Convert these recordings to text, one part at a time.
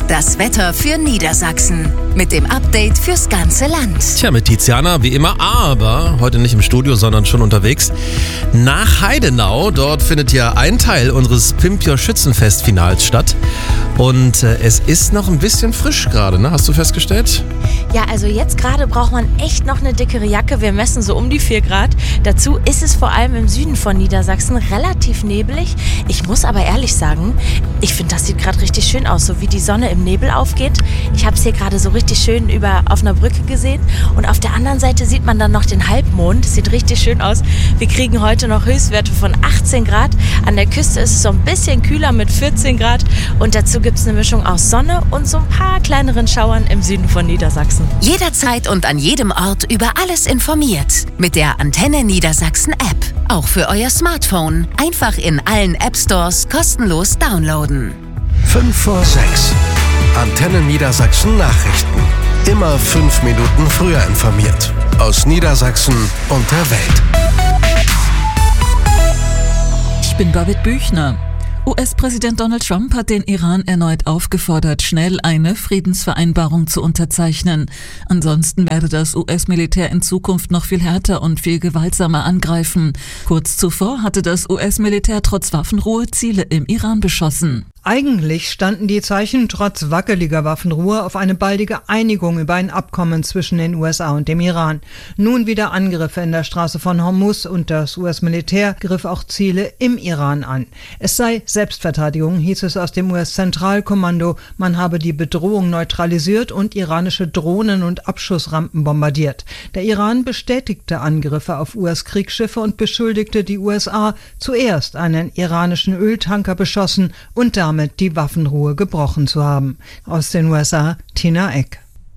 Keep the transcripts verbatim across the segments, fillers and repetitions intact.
Das Wetter für Niedersachsen mit dem Update fürs ganze Land. Tja, mit Tiziana wie immer, aber heute nicht im Studio, sondern schon unterwegs nach Heidenau. Dort findet ja ein Teil unseres Pimpja Schützenfest-Finals statt. Und äh, es ist noch ein bisschen frisch gerade, ne? Hast du festgestellt? Ja, also jetzt gerade braucht man echt noch eine dickere Jacke. Wir messen so um die vier Grad. Dazu ist es vor allem im Süden von Niedersachsen relativ nebelig. Ich muss aber ehrlich sagen, ich finde, das sieht gerade richtig schön aus, so wie die Sonne im Nebel aufgeht. Ich habe es hier gerade so richtig schön über auf einer Brücke gesehen. Und auf der anderen Seite sieht man dann noch den Halbmond. Sieht richtig schön aus. Wir kriegen heute noch Höchstwerte von achtzehn Grad. An der Küste ist es so ein bisschen kühler mit vierzehn Grad. Und dazu gibt es eine Mischung aus Sonne und so ein paar kleineren Schauern im Süden von Niedersachsen. Jederzeit und an jedem Ort über alles informiert. Mit der Antenne Niedersachsen App. Auch für euer Smartphone. Einfach in allen App Stores kostenlos downloaden. fünf vor sechs. Antenne Niedersachsen Nachrichten. Immer fünf Minuten früher informiert. Aus Niedersachsen und der Welt. Ich bin David Büchner. U S-Präsident Donald Trump hat den Iran erneut aufgefordert, schnell eine Friedensvereinbarung zu unterzeichnen. Ansonsten werde das U S-Militär in Zukunft noch viel härter und viel gewaltsamer angreifen. Kurz zuvor hatte das U S-Militär trotz Waffenruhe Ziele im Iran beschossen. Eigentlich standen die Zeichen trotz wackeliger Waffenruhe auf eine baldige Einigung über ein Abkommen zwischen den U S A und dem Iran. Nun wieder Angriffe in der Straße von Hormuz und das U S-Militär griff auch Ziele im Iran an. Es sei Selbstverteidigung, hieß es aus dem U S-Zentralkommando. Man habe die Bedrohung neutralisiert und iranische Drohnen und Abschussrampen bombardiert. Der Iran bestätigte Angriffe auf U S-Kriegsschiffe und beschuldigte die U S A, zuerst einen iranischen Öltanker beschossen und damit damit die Waffenruhe gebrochen zu haben. Aus den U S A, Tina Eck.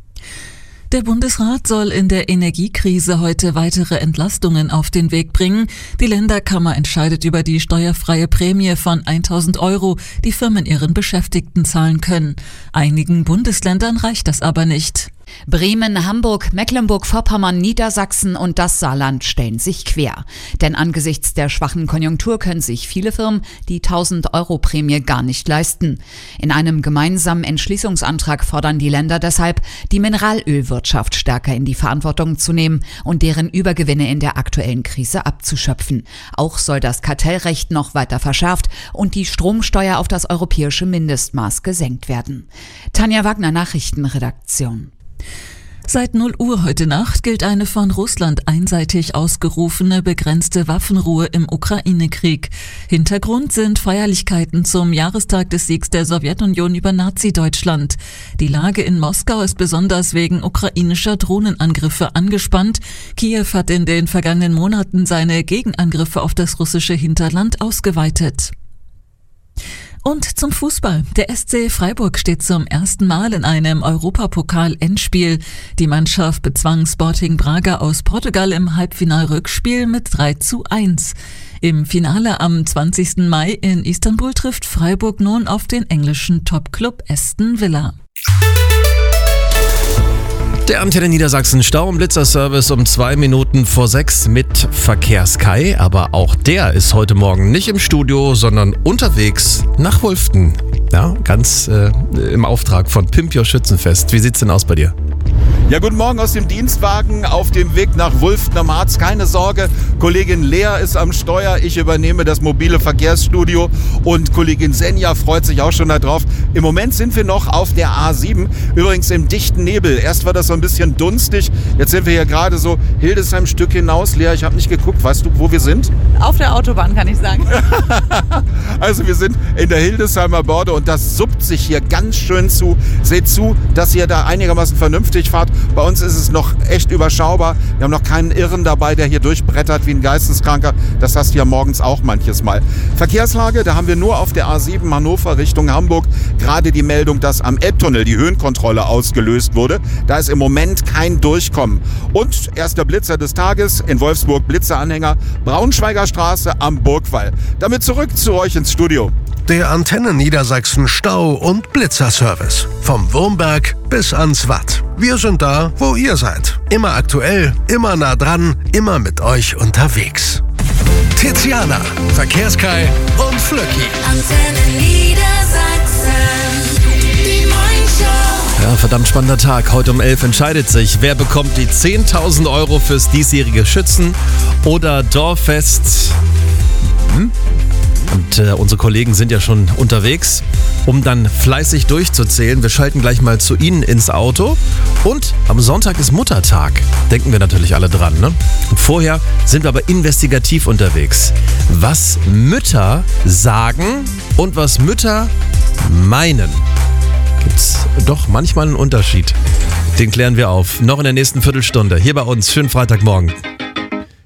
Der Bundesrat soll in der Energiekrise heute weitere Entlastungen auf den Weg bringen. Die Länderkammer entscheidet über die steuerfreie Prämie von tausend Euro, die Firmen ihren Beschäftigten zahlen können. Einigen Bundesländern reicht das aber nicht. Bremen, Hamburg, Mecklenburg-Vorpommern, Niedersachsen und das Saarland stellen sich quer. Denn angesichts der schwachen Konjunktur können sich viele Firmen die tausend Euro Prämie gar nicht leisten. In einem gemeinsamen Entschließungsantrag fordern die Länder deshalb, die Mineralölwirtschaft stärker in die Verantwortung zu nehmen und deren Übergewinne in der aktuellen Krise abzuschöpfen. Auch soll das Kartellrecht noch weiter verschärft und die Stromsteuer auf das europäische Mindestmaß gesenkt werden. Tanja Wagner, Nachrichtenredaktion. Seit null Uhr heute Nacht gilt eine von Russland einseitig ausgerufene begrenzte Waffenruhe im Ukraine-Krieg. Hintergrund sind Feierlichkeiten zum Jahrestag des Siegs der Sowjetunion über Nazi-Deutschland. Die Lage in Moskau ist besonders wegen ukrainischer Drohnenangriffe angespannt. Kiew hat in den vergangenen Monaten seine Gegenangriffe auf das russische Hinterland ausgeweitet. Und zum Fußball. Der S C Freiburg steht zum ersten Mal in einem Europapokal-Endspiel. Die Mannschaft bezwang Sporting Braga aus Portugal im Halbfinal-Rückspiel mit drei zu eins. Im Finale am zwanzigsten Mai in Istanbul trifft Freiburg nun auf den englischen Topclub Aston Villa. Der Antenne Niedersachsen Stau- und Blitzerservice um zwei Minuten vor sechs mit Verkehrskai. Aber auch der ist heute Morgen nicht im Studio, sondern unterwegs nach Wulften. Ja, ganz äh, im Auftrag von Pimpja Schützenfest. Wie sieht's denn aus bei dir? Ja, guten Morgen aus dem Dienstwagen auf dem Weg nach Wulften am Harz. Keine Sorge, Kollegin Lea ist am Steuer. Ich übernehme das mobile Verkehrsstudio und Kollegin Senja freut sich auch schon darauf. Im Moment sind wir noch auf der A sieben, übrigens im dichten Nebel. Erst war das so ein bisschen dunstig, jetzt sind wir hier gerade so Hildesheim Stück hinaus. Lea, ich habe nicht geguckt, weißt du, wo wir sind? Auf der Autobahn, kann ich sagen. Also wir sind in der Hildesheimer Börde und das suppt sich hier ganz schön zu. Seht zu, dass ihr da einigermaßen vernünftig fahrt. Bei uns ist es noch echt überschaubar. Wir haben noch keinen Irren dabei, der hier durchbrettert wie ein Geisteskranker. Das hast du ja morgens auch manches Mal. Verkehrslage, da haben wir nur auf der A sieben Hannover Richtung Hamburg gerade die Meldung, dass am Elbtunnel die Höhenkontrolle ausgelöst wurde. Da ist im Moment kein Durchkommen. Und erster Blitzer des Tages in Wolfsburg, Blitzeranhänger, Braunschweiger Straße am Burgwall. Damit zurück zu euch ins Studio. Der Antenne Niedersachsen Stau- und Blitzerservice. Vom Wurmberg bis ans Watt. Wir sind da, wo ihr seid. Immer aktuell, immer nah dran, immer mit euch unterwegs. Tiziana, Verkehrskai und Flöcki. Antenne Niedersachsen, die neuen verdammt spannender Tag. Heute um elf entscheidet sich, wer bekommt die zehntausend Euro fürs diesjährige Schützen- oder Dorffest. Hm? Und äh, unsere Kollegen sind ja schon unterwegs, um dann fleißig durchzuzählen. Wir schalten gleich mal zu Ihnen ins Auto. Und am Sonntag ist Muttertag. Denken wir natürlich alle dran, ne? Und vorher sind wir aber investigativ unterwegs. Was Mütter sagen und was Mütter meinen. Gibt's doch manchmal einen Unterschied. Den klären wir auf. Noch in der nächsten Viertelstunde. Hier bei uns. Schönen Freitagmorgen.